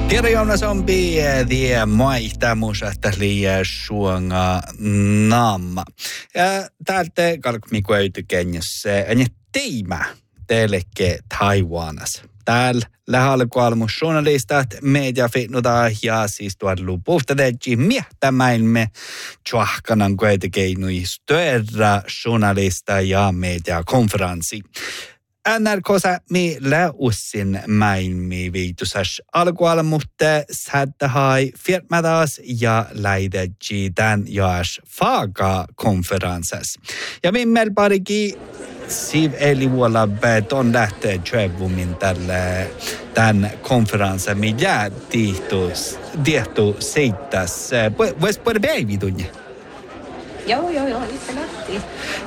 Tiedä zombi die maihtamuusasta liian suonga naama. Ja täältä kalkmiku öytykenjossa ja teimä teillekin Taiwanas. Täällä lähalkualmus journalistat mediafitnuta ja siis tuolla lupuhtadeji miehtämäimme tjuahkanan kuitenkin störa journalista ja mediakonferenssi. NRK-sä mi läussin mäinmi viitusas alkualmutte sättähai firmadas ja läideji tän jaas faga-konferensses. Ja mimmel pariki siv eli vuolla beton lähtee tjövumin tälle tän konferensen, mi jää tiehtu seittäs. Vois puhuta päivitunne? Joo, itse lähti.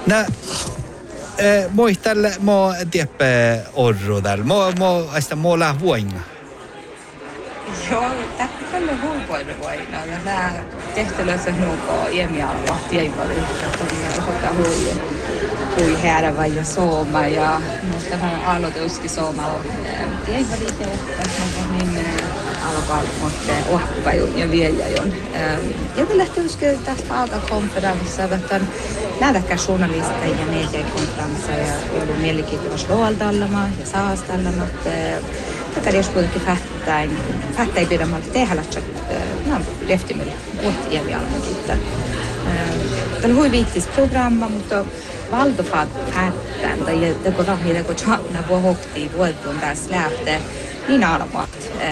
Moi tälle mo tieppe orro där. Mo la vuoinga. Joo, tälle huipuiluvuina. Nää tehtelössä nuuko iemialla tieivalle. Tosiaan hui häärä vai ja sooma ja tämä aloituskin soomalla. Tieivalle niin alkaa mutta ohkupajun ja viejajon. Ja me lähtisikö tästä alkakonferenssissa, että nähdäkään journalisteja ja mediakonferenssia ja ollut mielenkiintoista luoltallama ja saastallama. Tätä jos kuitenkin päättäin pidämällä tehdä, että leftimellä vuotti jäljialmakin. Tämä on hui viittis programma, mutta valtafaat päättään, tai teko rahia, teko tjatna vuohoktiin vuotuun tässä lähtee. Niin almat.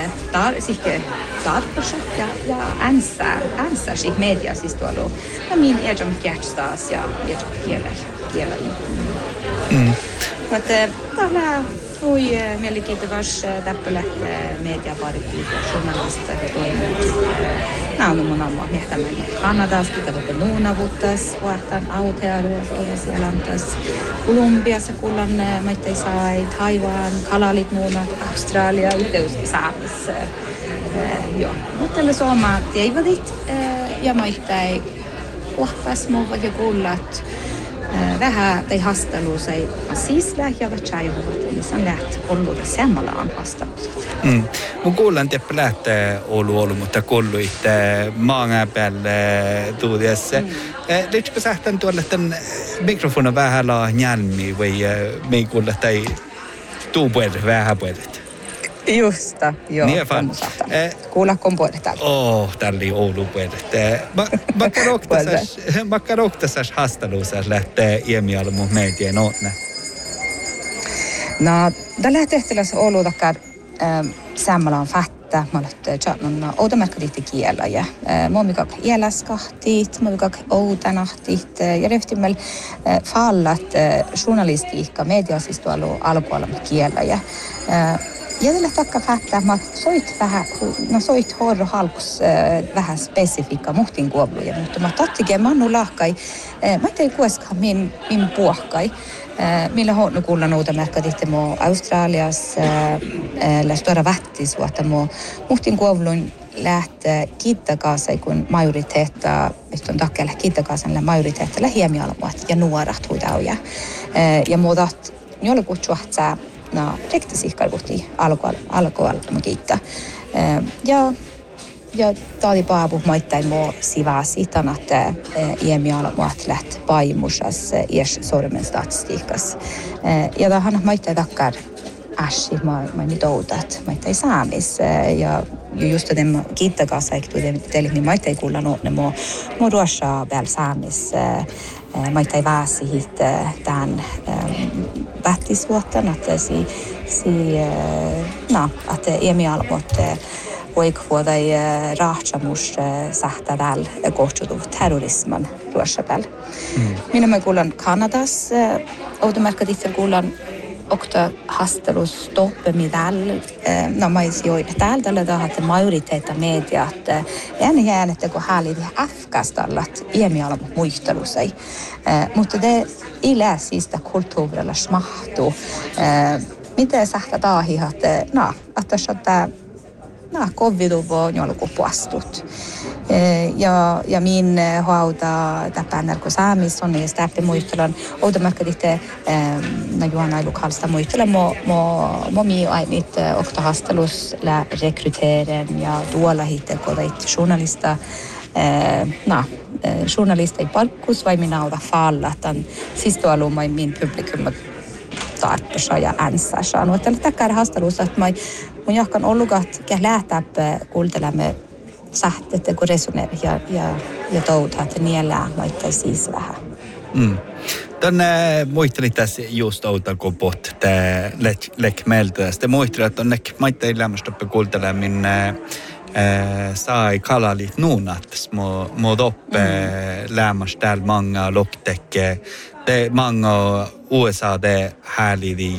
Tarpeeksi ja änsää siis media siis tuolla. Ja min edom kärtstaas ja edom kielä. Mutta täällä hui mielenkiintoista täppälä mediaparikin journalista ja toimijat. Nämä on mun amma miettämään Kanadasta, tätä nuunavuttas, vuotan Aotearuas, Oulasialantas, Kolumbiassa kullan maittai sai, Taiwan, kalalit nuunat, Australia, yhteys saamis. Joo, mutta tällä suomaa teivadit ja maittai kuhpas muuvat ja kullat. Vähän tai haastaluus ei siis lähtevät chaihuvat, niin se on läht ollut samallaan haastaluus. Mun kuulen tiedä lähtee ollut, mutta kolluitte maangan päälle tuudessa. Liitsikö sähtän tuolle tämän mikrofonin vähän njälmi vai me kuulla tai tuupuedet vähän puedet? Justa, joo. Niin fan. Kuulakon puolet täällä. Täällä oli Oulu puolet. Makka rohtasas haastaluusas lähtee iemialle mun meidien onnä. No, tällä tehtävässä Oulu takkar samalla on fatta. Mä olet tjatnut outomerkaditti kielä ja muomikak ielaskahtit, muomikak outanahtit ja ryhtimmel fallat journalistiikka mediasista tuolla alkualan kielä ja ja tällä takka fattaa, että soit horro halkus vähän spesifiikka muhtin kuobluja, mutta mä tattikin mannu lahkai, mä ei kueskaan min puhkai, millä honnu kuullan uuta merkaditte mo Australias lähtöä vättis, että mo muhtin kuoblun lähtee kiittakaasa, kun majoriteetta, että on takkelle kiittakaasalla majoriteetta lähiemialamuat ja nuorat huidauja. Ja muutat jolle kutsuahtsaa rektisihkalvuhti alkualma kiittää. Ja taadi paavu maittain mo sivasi tanat iemialamuat läht paimusas ies sormen statistiikas. Ja tähän maittain takkar äsi mä nyt outat maittain saamis ja just tämän kiittakaasa teille niin maittain kuulla ne mo ruosaa pääl saamis maittain vaasi hit tämän vättisvuotten että että iemialmot oikeudet rahtsamus sähtääl kohtuutu terrorisman ruossapääl. Minä mä kuulen Kanadas, automerkaditter kuulen okta hastelus stoppe midal. Mä ei sijoita täältä että majoriteetta mediat ennen että kun hääliti Afgastallat iemialmot muistelusai. Mutta te iläisistä kulttuurilla smahtuu. Miten sähtä taahihat, että kovvidu voi jolku puastut. ja min hauta täpänär kun saamis on ja stäppi muistelan outomerkaditte na juona lokalsta muistelan mo mi ainit oktahastelus la rekryteren ja tuolla hitte kodait journalista journalista i palkkus vai minä auta falla tämän sistoalumai min publikum tarpeessa ja änsä no että täkkär hastelussa että mun jahkan ollugat ja lähtää kuultelemme sähtet kun resoneer ja toutaa että niellä maittaa siis vähän. Tänne muistelin tässä just outa kun pohti tämä lekmeltä. Sitten muistelin, että on maittaa lämmöstoppe kuultelemin sai kalalit nuunat mod oppe lämmas täällä många loktekke. Det många USA det härlig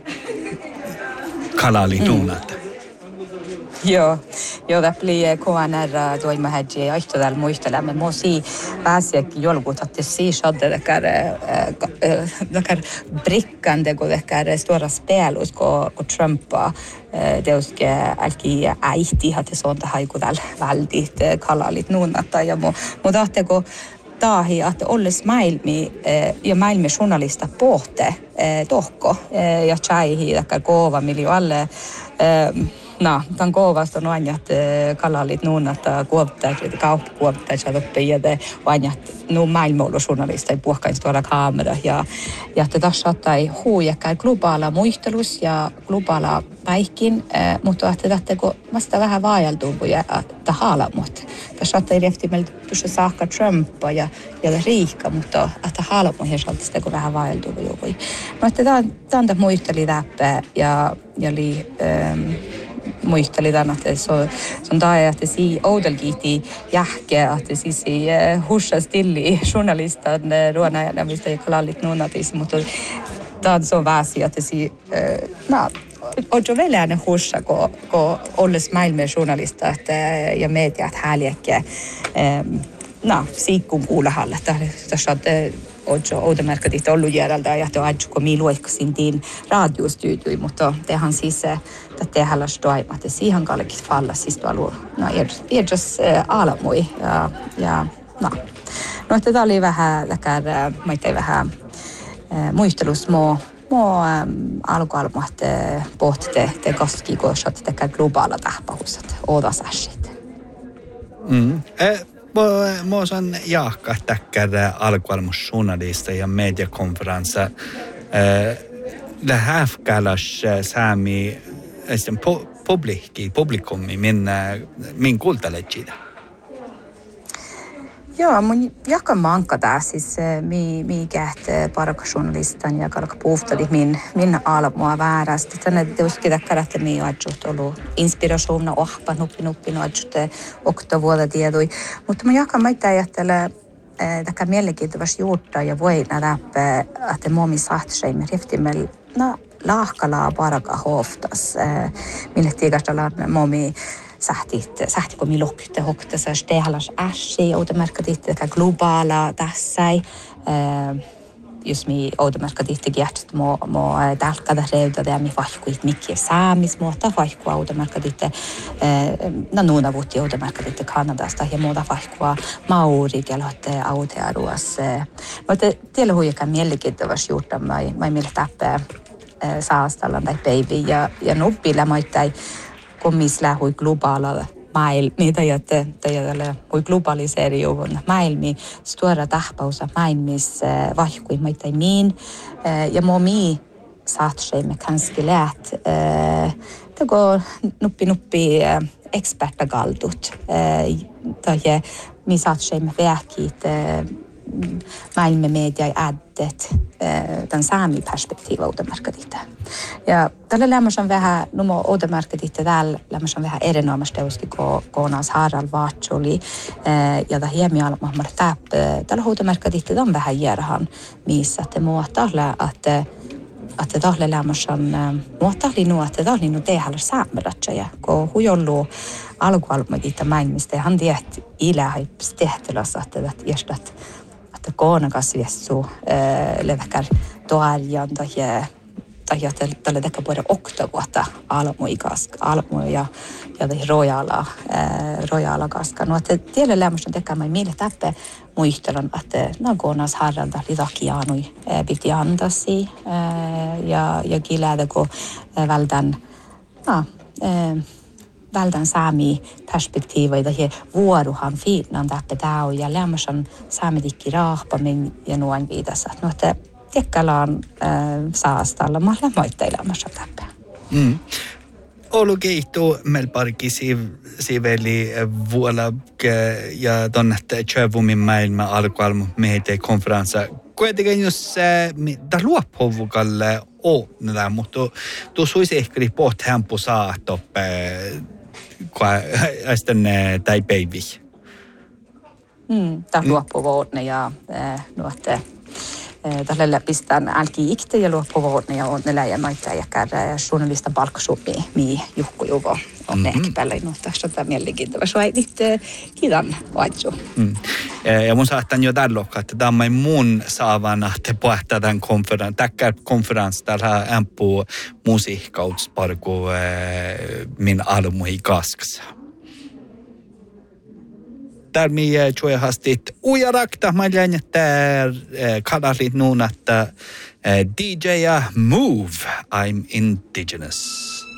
kalalit nuunat. Joo, det blir KNR toima hädje aihtoidal muistelemme mosi pääsiäkin jolkut att se shadde dakar brickande go dakar stora spelus ko Trumpa deuske alki äiti hatte sånt haikudal väldigt kalalit nuunata ja mo dahteko tahi att olles maailmi ja maailmi journalista pohte tohko ja chaihi dakar kova miljoalle tämän kovasta on aina kalalit nuunata kuoptaja kauppakuoptaja toppia ja aina nu maailmanjournalista puhkain tuolla kamera ja tässä saattai huujakään globaala muistelus ja globaala päikin mutta että kun vasta vähän vaajaltuu ja että haalamot tässä saattai reftimeltä tuossa saakka Trumpa ja riikka mutta että haalamot ja saattaa kun vähän vaajaltuu voi no että tämä muisteli läppä ja li muisteli tämän, että se on tämä, että se oudelkiiti jähke, että se hussa stilli journalistan ruona mistä ei kalalit nuunatis, mutta tämä on så väsi, että se on jo välään hussa, kun olles maailman journalista ja mediat häljäkkä siikkuun kuulahalle. Tässä on outomerkadit ollut järjeltä ja että ajatko mi luikkasin tiin radiostudioi, mutta tehän siis että hallas toima, että siihen kallekin falla siis tuolla edus alamui ja no että tämä oli vähän maittain vähän muistelus alkualmat pohti te koski koosat te globaala tahpahusat odasäsit. Mä oon Jaakka täkkärä alkualmusjournalista ja mediakonferenssa. Lähäfkäläs saami publikumi min kuultelejida. Joo, mun Jaakka mankata siis mikä parakjournalistan ja kalka puhtali min almua väärästi. Tänne tietysti täkkärät mi ajut ollut inspirationna ohpa nuppi ajut oktovuoda tiedui. Mutta mun Jaakka maita ajattelee täkä mielenkiintoista juurta ja voi nähdä että muomi sahtseimme riftimel lahkalaa paraka hoftas. Mille tiigastallaan muomi sähti kun mi lokte hoktassa stehalas äsi outomerkadit globaala tässä jos mi outomerkadit gert mo dalkada reuda ja mi vahkuit mikki saamis muuta vahkua outomerkadit nuuna vuotti outomerkadit Kanadasta ja muuta vahkua mauri kelotte autearuas mutta tiellä huijakaan mielenkiintoista juurta mai millä täppää saastallan tai baby ja nuppilla moittai kommisla hui globaala maailmi tai hui globaliseeriuvun maailmi stora tahpausa maailmis vahkui maittai miin ja momi saatseimme kanske läht tego nuppi expertagaldut tai mi saatseimme väkit maailman media i addet den saami perspektiiva outomerkadita. Ja tällä lämmössä vähän numo outomerkadita täällä lämmössä vähän erinomaisesti uski koonas Harald Vatsoli ja tämä hiemi alma tällä outomerkadita on vähän järhan missä te muottalla että tällä lämmössä muottali nuo että tällä nu tehällä saamelatja kun hujollu alkualmadita maailmista ja hän tiedät ilahai tehtelassa että jästät että koonakas viessu leväkär toaljan tai ja tälle teka både 8 vuotta almu ja rojala kaska. No että tielle lämmöstä tekemään meille täppe muistelun, että nagonas harralda lidakianui piti antasi ja kiläädä kun vältän saami perspektiivoita ja vuoruhan fiinan täppe tau ja lämmösen saami tikki raahpamin ja nuon viidassa. No että tekkälaan saastalla mahla moitteilla lämmösen täppe. Oulu keittuu melparki siveli vuola ja tonnet tjövumin maailma alkualmu meitä konferenssa. Kuitenkin jos tämä luoppuvukalle on, mutta tuossa olisi ehkä pohti hämpu saa toppe, kun tai päivi. Tämä luoppuvuodne ja nuotte. Tällä pistään älki ikte ja luoppuvuodne ja on ne läjänoita ja käydä journalista palkkasupi mii juhkujuvo on ehkä päällä. No tässä on tämä mielenkiintoinen. Kiitos vaitsu. Ja mun saattan jo tällä että tämä on mun saavana, että pohtaa tämän konferenssi täällä ämpuu musiikkautsparku min almuhi kaskassa. Täällä mi juohastit ujarakta, mä jäin, että kadalit nuun, että DJ Move, I'm Indigenous.